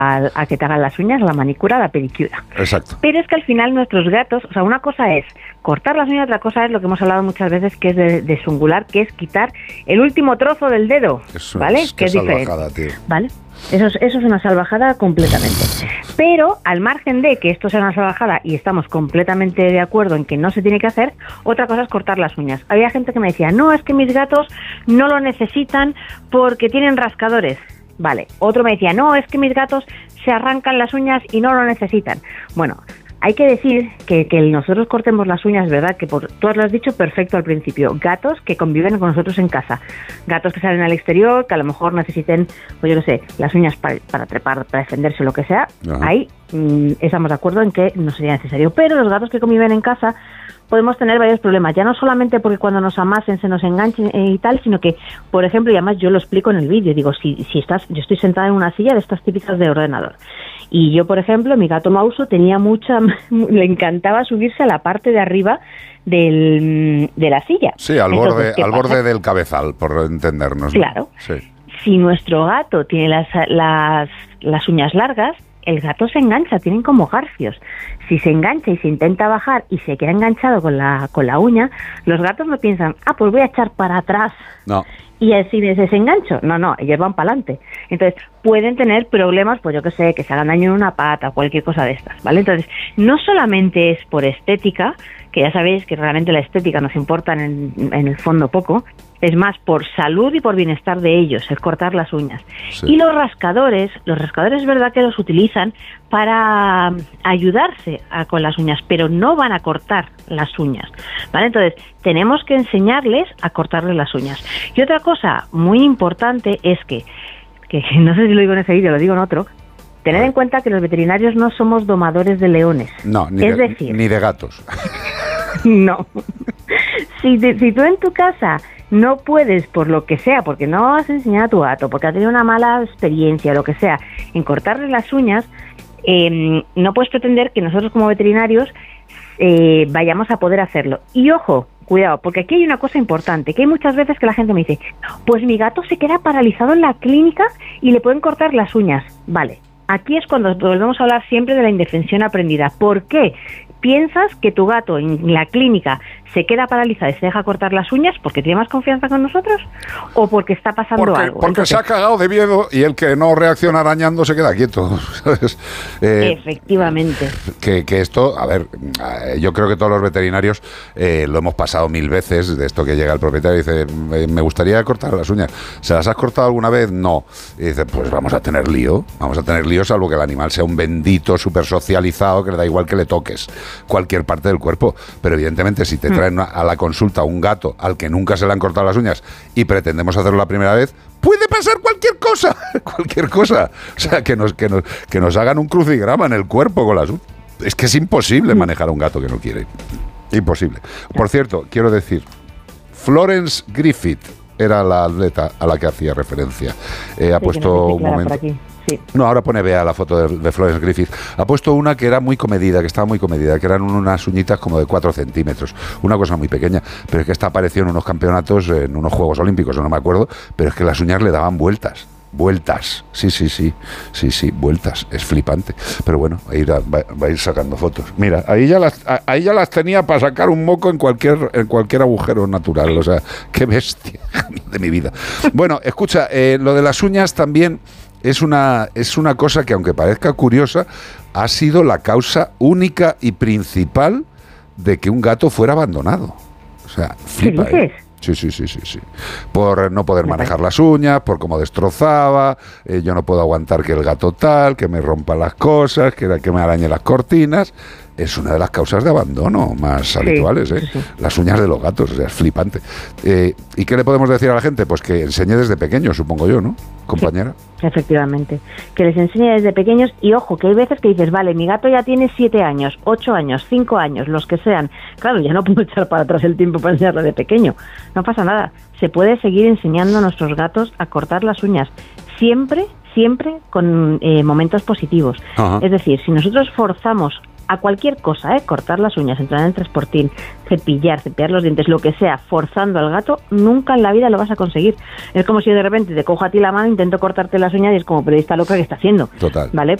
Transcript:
a que te hagan las uñas, la manicura, la pedicura. Exacto. Pero es que al final nuestros gatos, o sea, una cosa es cortar las uñas, otra cosa es lo que hemos hablado muchas veces, que es de sungular, que es quitar el último trozo del dedo, Eso ¿vale? es, que es diferente, tío. ¿vale? Eso es una salvajada completamente. Pero al margen de que esto sea una salvajada y estamos completamente de acuerdo en que no se tiene que hacer, otra cosa es cortar las uñas. Había gente que me decía, no, es que mis gatos no lo necesitan porque tienen rascadores. Vale. Otro me decía, no, es que mis gatos se arrancan las uñas y no lo necesitan. Bueno, hay que decir que nosotros cortemos las uñas, ¿verdad? Que tú lo has dicho perfecto al principio. Gatos que conviven con nosotros en casa. Gatos que salen al exterior, que a lo mejor necesiten, pues yo qué sé, las uñas para trepar, para defenderse, lo que sea. Ajá. Ahí estamos de acuerdo en que no sería necesario. Pero los gatos que conviven en casa podemos tener varios problemas. Ya no solamente porque cuando nos amasen se nos enganchen y tal, sino que, por ejemplo, y además yo lo explico en el vídeo, digo, yo estoy sentada en una silla de estas típicas de ordenador. Y yo, por ejemplo, mi gato Mauso le encantaba subirse a la parte de arriba de la silla. Sí, al borde del cabezal, por entendernos, ¿no? Claro. Sí. Si nuestro gato tiene las uñas largas, el gato se engancha, tienen como garfios. Si se engancha y se intenta bajar y se queda enganchado con la uña, los gatos no piensan, pues voy a echar para atrás. No. Y así me desengancho. No, ellos van para adelante. Entonces, pueden tener problemas, pues yo qué sé, que se hagan daño en una pata o cualquier cosa de estas, ¿vale? Entonces, no solamente es por estética, que ya sabéis que realmente la estética nos importa en el fondo poco, es más por salud y por bienestar de ellos, es cortar las uñas. Sí. Y los rascadores es verdad que los utilizan para ayudarse con las uñas, pero no van a cortar las uñas, ¿vale? Entonces, tenemos que enseñarles a cortarles las uñas. Y otra cosa muy importante es que no sé si lo digo en ese vídeo, lo digo en otro, tened en cuenta que los veterinarios no somos domadores de leones. No, ni de gatos. No. Si tú en tu casa no puedes, por lo que sea, porque no has enseñado a tu gato, porque ha tenido una mala experiencia, lo que sea, en cortarle las uñas, no puedes pretender que nosotros como veterinarios vayamos a poder hacerlo. Y ojo, cuidado, porque aquí hay una cosa importante, que hay muchas veces que la gente me dice, pues mi gato se queda paralizado en la clínica y le pueden cortar las uñas. Vale, aquí es cuando volvemos a hablar siempre de la indefensión aprendida. ¿Por qué? ¿Piensas que tu gato en la clínica se queda paralizado y se deja cortar las uñas porque tiene más confianza con nosotros o porque está pasando algo? Porque entonces, se ha cagado de miedo y el que no reacciona arañando se queda quieto, ¿sabes? Efectivamente. Que esto, a ver, yo creo que todos los veterinarios lo hemos pasado 1000 veces, de esto que llega el propietario y dice, me gustaría cortar las uñas. ¿Se las has cortado alguna vez? No. Y dice, pues vamos a tener lío, salvo que el animal sea un bendito súper socializado que le da igual que le toques cualquier parte del cuerpo. Pero evidentemente si te traen a la consulta un gato al que nunca se le han cortado las uñas y pretendemos hacerlo la primera vez, puede pasar cualquier cosa. O sea, que nos hagan un crucigrama en el cuerpo con las uñas. Es que es imposible manejar a un gato que no quiere. Imposible. Por cierto, quiero decir, Florence Griffith era la atleta a la que hacía referencia. Ha puesto un momento... Sí. No, ahora pone Bea la foto de Florence Griffith. Ha puesto una que era muy comedida, que estaba muy comedida, que eran unas uñitas como de 4 centímetros. Una cosa muy pequeña. Pero es que esta apareció en unos campeonatos, en unos Juegos Olímpicos, no me acuerdo, pero es que las uñas le daban vueltas. Sí, vueltas. Es flipante. Pero bueno, va a ir sacando fotos. Mira, ahí ya las tenía para sacar un moco en cualquier agujero natural. O sea, qué bestia de mi vida. Bueno, escucha, lo de las uñas también es una cosa que, aunque parezca curiosa, ha sido la causa única y principal de que un gato fuera abandonado. O sea, flipa. ¿Qué dices? Sí. Por no poder manejar las uñas, por cómo destrozaba, yo no puedo aguantar que el gato tal, que me rompa las cosas, que me arañe las cortinas. Es una de las causas de abandono más habituales, ¿eh? Sí. Las uñas de los gatos, o sea, es flipante. ¿Y qué le podemos decir a la gente? Pues que enseñe desde pequeño, supongo yo, ¿no, compañera? Sí, efectivamente. Que les enseñe desde pequeños y, ojo, que hay veces que dices, vale, mi gato ya tiene 7 años, 8 años, 5 años, los que sean. Claro, ya no puedo echar para atrás el tiempo para enseñarle de pequeño. No pasa nada. Se puede seguir enseñando a nuestros gatos a cortar las uñas. Siempre con momentos positivos. Ajá. Es decir, si nosotros forzamos a cualquier cosa, cortar las uñas, entrar en el transportín, cepillar los dientes, lo que sea, forzando al gato, nunca en la vida lo vas a conseguir. Es como si de repente te cojo a ti la mano, intento cortarte las uñas y es como, pero esta loca que está haciendo. Total. ¿Vale?